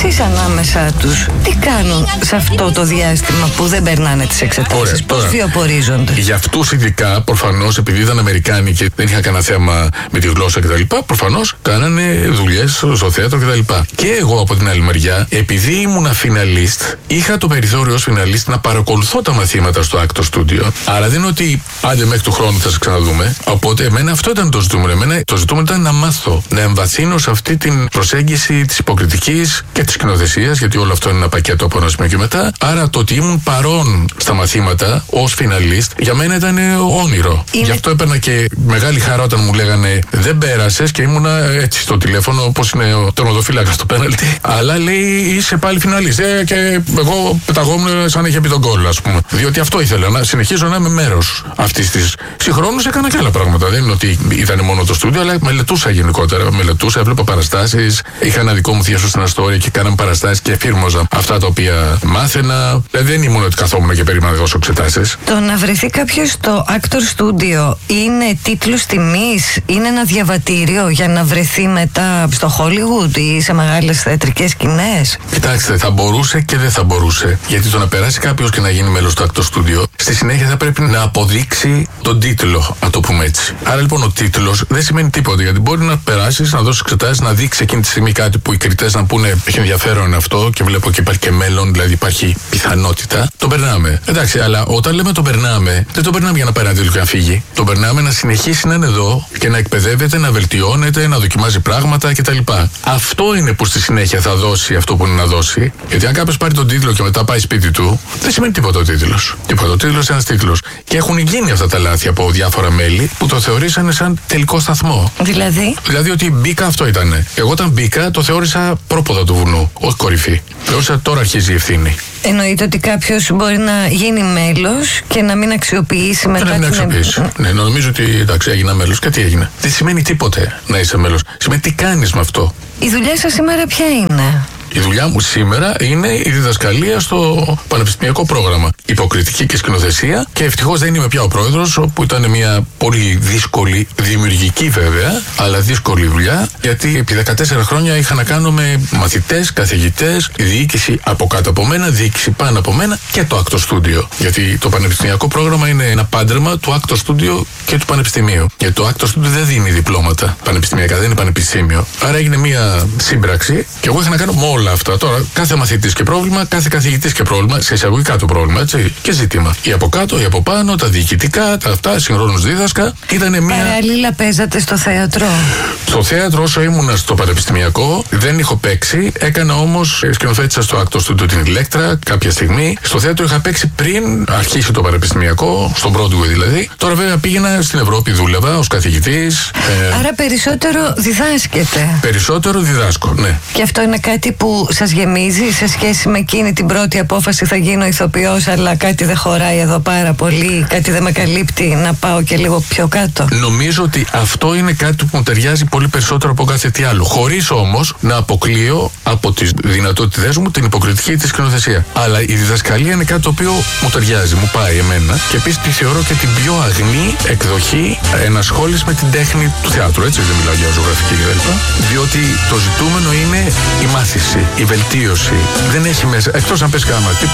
εσείς ανάμεσα τους τι κάνουν σε αυτό το διάστημα που δεν περνάνε τις εξετάσεις? Πώς βιοπορίζονται? Για αυτούς ειδικά, προφανώς, επειδή ήταν Αμερικάνοι και δεν είχαν κανένα θέμα με τη γλώσσα κτλ., προφανώς κάνανε δουλειές στο θέατρο κτλ. Και εγώ από την άλλη μεριά, επειδή ήμουνα φιναλίστ, είχα το περιθώριο ως φιναλίστ να παρακολουθώ τα μαθήματα στο Actor Studio. Άρα δεν είναι ότι άντε μέχρι του χρόνου θα σε ξαναδούμε. Οπότε εμένα αυτό ήταν το ζητούμενο. Εμένα το ζητούμενο ήταν να μάθω, να εμβαθύνω σε αυτή την προσέγγιση της υποκριτικής και της σκηνοθεσίας, γιατί όλο αυτό είναι ένα πακέτο από ένα σημείο και μετά. Άρα το ότι ήμουν παρόν στα μαθήματα ως φιναλίστ για μένα ήταν όνειρο. Γι' αυτό έπαιρνα και μεγάλη χαρά όταν μου λέγανε δεν πέρασες και ήμουνα έτσι στο τηλέφωνο, όπως είναι ο τερματοφύλακας στο πέναλτι. Αλλά λέει είσαι πάλι φιναλίστ. Και εγώ πεταγόμουν σαν είχε πει τον γκολ, ας πούμε. Διότι αυτό ήθελα, να συνεχίζω να είμαι μέρος αυτής της. Συγχρόνως έκανα και άλλα πράγματα. Δεν είναι ότι ήταν μόνο το στούντιο, αλλά μελετούσα γενικότερα. Μελετούσα, έβλεπα παραστάσεις. Είχα ένα δικό μου θείασο στην Αστόρια και κάναμε παραστάσεις και εφήρμοζα αυτά τα οποία μάθαινα. Δεν ήμουν ότι καθόμουν και περίμενα να δώσω εξετάσεις. Το να βρεθεί κάποιος στο Actor Studio είναι τίτλος τιμής, είναι ένα διαβατήριο για να βρεθεί μετά στο Hollywood ή σε μεγάλες θεατρικές σκηνές? Κοιτάξτε, θα μπορούσε και δεν θα μπορούσε. Γιατί το να περάσει κάποιος και να γίνει μέλος του Actor Studio, στη συνέχεια θα πρέπει να αποδείξει τον τίτλο, να το πούμε έτσι. Άρα λοιπόν ο τίτλος δεν σημαίνει τίποτα. Γιατί μπορεί να περάσεις, να δώσεις εξετάσεις, να δείξει εκείνη τη στιγμή κάτι που οι κριτές να πούνε έχει ενδιαφέρον αυτό και βλέπω και υπάρχει και μέλλον, δηλαδή υπάρχει πιθανότητα. Το περνάμε. Εντάξει, αλλά όταν λέμε το περνάμε, δεν το περνάμε για να πάρει ένα τίτλο και να φύγει. Το περνάμε να συνεχίσει να είναι εδώ και να εκπαιδεύεται, να βελτιώνεται, να δοκιμάζει πράγματα κτλ. Αυτό είναι που στη συνέχεια θα δώσει αυτό που είναι να δώσει. Γιατί αν κάποιος πάρει τον τίτλο και μετά πάει σπίτι του, δεν σημαίνει τίποτα ο τίτλος. Τίποτα. Ο τίτλος είναι ένας τίτλος. Και έχουν γίνει αυτά τα λάθη από διάφορα μέλη που το θεωρήσανε σαν τελικό σταθμό. Δηλαδή ότι μπήκα, αυτό ήτανε. Εγώ όταν μπήκα το θεώρησα πρόποδα του βουνού, όχι κορυφή. Θεώρησα τώρα αρχίζει η ευθύνη. Εννοείται ότι κάποιος μπορεί να γίνει μέλος και να μην αξιοποιήσει μετά. Και να μην αξιοποιήσει. Ναι, νομίζω ότι εντάξει, έγινα μέλος. Και τι έγινε? Δεν σημαίνει τίποτε να είσαι μέλος. Σημαίνει τι κάνεις με αυτό. Η δουλειά σας σήμερα ποια είναι? Η δουλειά μου σήμερα είναι η διδασκαλία στο πανεπιστημιακό πρόγραμμα. Υποκριτική και σκηνοθεσία. Και ευτυχώς δεν είμαι πια ο πρόεδρος, όπου ήταν μια πολύ δύσκολη, δημιουργική βέβαια, αλλά δύσκολη δουλειά. Γιατί επί 14 χρόνια είχα να κάνω με μαθητές, καθηγητές, διοίκηση από κάτω από μένα, διοίκηση πάνω από μένα και το Actor Studio. Γιατί το πανεπιστημιακό πρόγραμμα είναι ένα πάντρεμα του Actor Studio και του πανεπιστημίου. Γιατί το Actor Studio δεν δίνει διπλώματα πανεπιστημιακά, δεν είναι πανεπιστήμιο. Άρα έγινε μια σύμπραξη και εγώ είχα να κάνω με όλα αυτά. Τώρα, κάθε μαθητής και πρόβλημα, κάθε καθηγητής και πρόβλημα, σε εισαγωγικά το πρόβλημα, έτσι, και ζήτημα. Ή από κάτω, ή από πάνω, τα διοικητικά, τα αυτά, συγχρόνως δίδασκα. Ήτανε μια. Παράλληλα παίζατε στο θέατρο? Στο θέατρο, όσο ήμουνα στο πανεπιστημιακό, δεν έχω παίξει. Έκανα όμως, σκηνοθέτησα στο Actor Studio την Ηλέκτρα κάποια στιγμή. Στο θέατρο είχα παίξει πριν αρχίσει το πανεπιστημιακό, στον Broadway δηλαδή. Τώρα βέβαια πήγαινα στην Ευρώπη, δούλευα ως καθηγητής. Άρα περισσότερο διδάσκεται? Περισσότερο διδάσκω, ναι. Και αυτό είναι κάτι που σας γεμίζει σε σχέση με εκείνη την πρώτη απόφαση, θα γίνω ηθοποιός, αλλά κάτι δεν χωράει εδώ πάρα πολύ, κάτι δεν με καλύπτει, να πάω και λίγο πιο κάτω? Νομίζω ότι αυτό είναι κάτι που μου ταιριάζει πολύ περισσότερο από κάθε τι άλλο. Χωρίς όμως να αποκλείω από τις δυνατότητές μου την υποκριτική και τη σκηνοθεσία. Αλλά η διδασκαλία είναι κάτι το οποίο μου ταιριάζει, μου πάει εμένα. Και επίσης τη θεωρώ και την πιο αγνή εκδοχή ενασχόληση με την τέχνη του θεάτρου. Έτσι, δεν μιλάω για ζωγραφική κτλ. Διότι το ζητούμενο είναι η μάθηση, η βελτίωση. Δεν έχει μέσα, εκτός αν πες κάμα,